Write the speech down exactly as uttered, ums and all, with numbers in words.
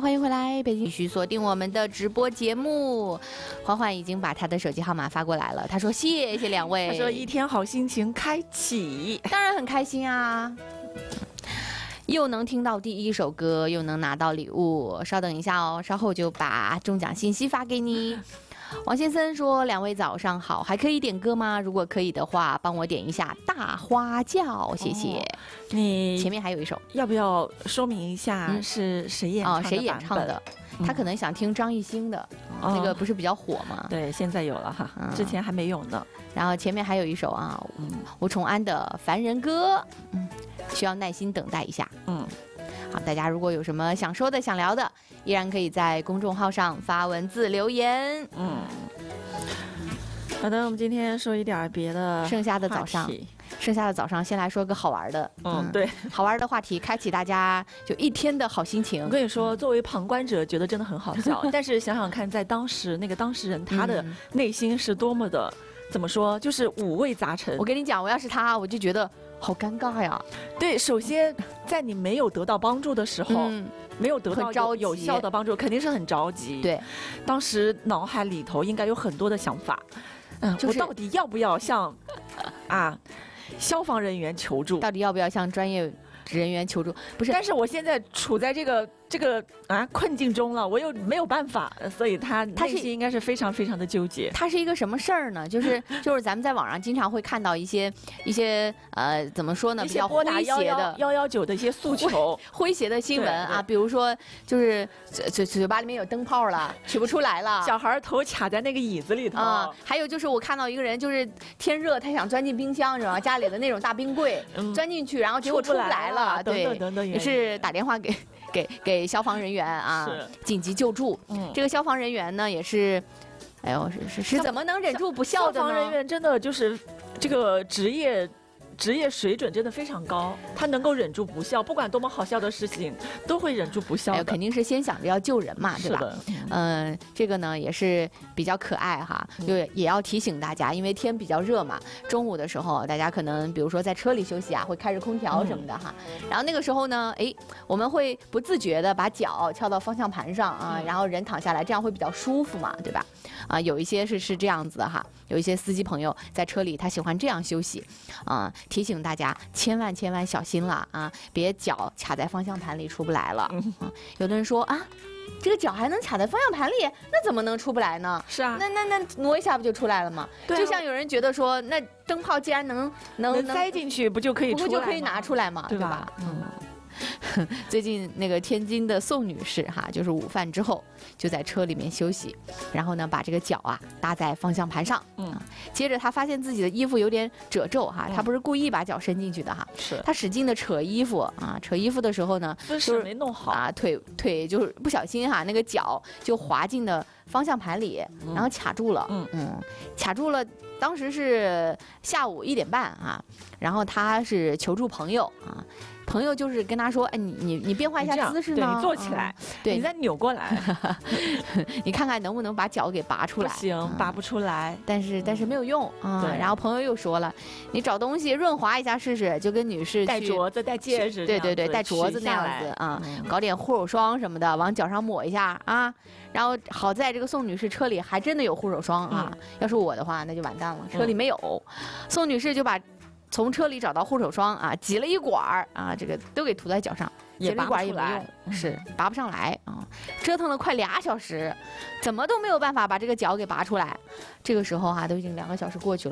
欢迎回来，北京继续锁定我们的直播节目。欢欢已经把他的手机号码发过来了，他说谢谢两位， 他说一天好心情开启， 当然很开心啊。又能听到第一首歌，又能拿到礼物。稍等一下哦，稍后就把中奖信息发给你。王先生说：“两位早上好，还可以点歌吗？如果可以的话，帮我点一下《大花轿》，谢谢。哦” 你前面还有一首， 要不要说明一下是谁演唱的？ 哦，谁演唱的？他可能想听张艺兴的，嗯、那个不是比较火吗？ 对，现在有了哈，嗯、之前还没有呢。 然后前面还有一首啊，嗯、吴崇安的《凡人歌》，嗯，需要耐心等待一下。嗯。好，大家如果有什么想说的、想聊的，依然可以在公众号上发文字留言。嗯， 好的，我们今天说一点别的。 剩下的早上，剩下的早上，先来说个好玩的。 嗯，对， 好玩的话题，开启大家就一天的好心情。 我跟你说，作为旁观者，觉得真的很好笑，但是想想看，在当时那个当事人他的内心是多么的。怎么说？就是五味杂陈。 我跟你讲，我要是他，我就觉得好尴尬呀。 对，首先在你没有得到帮助的时候，嗯、没有得到有有效的帮助，肯定是很着急。 对， 当时脑海里头应该有很多的想法。嗯，就是、我到底要不要向啊消防人员求助？ 到底要不要向专业人员求助？不是， 但是我现在处在这个。这个啊困境中了，我又没有办法，所以他内心应该是非常非常的纠结。 他是一个什么事儿呢？就是就是咱们在网上经常会看到一些一些呃怎么说呢，比较诙谐的幺幺九的一些诉求， 诙谐的新闻啊，比如说就是嘴嘴嘴巴里面有灯泡了，取不出来了， 小孩头卡在那个椅子里头啊、嗯。还有就是我看到一个人，就是天热，他想钻进冰箱，是吧？家里的那种大冰柜，嗯、钻进去，然后结果出不来了， 对，等等等等， 也是打电话给。给给消防人员啊，紧急救助。嗯，这个消防人员呢，也是，哎呦，是是是怎么能忍住不笑的呢？ 消防人员真的就是这个职业。职业水准真的非常高，他能够忍住不笑，不管多么好笑的事情，都会忍住不笑的。 哎、肯定是先想着要救人嘛，对吧？嗯、呃，这个呢也是比较可爱哈，就也要提醒大家，因为天比较热嘛，中午的时候大家可能比如说在车里休息啊，会开着空调什么的哈。嗯、然后那个时候呢，哎，我们会不自觉的把脚翘到方向盘上啊，然后人躺下来，这样会比较舒服嘛，对吧？啊，有一些是是这样子的哈，有一些司机朋友在车里他喜欢这样休息，啊。提醒大家千万千万小心了啊！别脚卡在方向盘里出不来了。嗯嗯、有的人说啊，这个脚还能卡在方向盘里，那怎么能出不来呢？ 是啊， 那那那挪一下不就出来了吗？对、啊，就像有人觉得说，那灯泡既然能能能塞进去，不就可以出来吗？ 不就可以拿出来吗？对吧？对吧嗯。最近那个天津的宋女士哈，就是午饭之后就在车里面休息，然后呢把这个脚啊搭在方向盘上，嗯，接着她发现自己的衣服有点褶皱哈，她不是故意把脚伸进去的哈， 是她使劲的扯衣服啊，扯衣服的时候呢， 姿势没弄好啊，腿腿就是不小心哈，那个脚就滑进了方向盘里，然后卡住了，嗯嗯，卡住了。当时是下午一点半啊，然后她是求助朋友啊。朋友就是跟他说：“哎，你你你变换一下姿势呢， 你坐起来，嗯、对你再扭过来， 你看看能不能把脚给拔出来。” 不行，拔不出来。 但是但是没有用啊。嗯、然后朋友又说了：“你找东西润滑一下试试，就跟女士戴镯子、戴戒指， 对对对，戴镯子那样子啊，嗯、搞点护手霜什么的，往脚上抹一下啊。然后好在这个宋女士车里还真的有护手霜啊，嗯、要是我的话那就完蛋了，车里没有。嗯、宋女士就把。”从车里找到护手霜啊，挤了一管儿啊，这个都给涂在脚上， 也拔不出来，是拔不上来啊，折腾了快俩小时，怎么都没有办法把这个脚给拔出来。这个时候哈、啊，都已经两个小时过去了。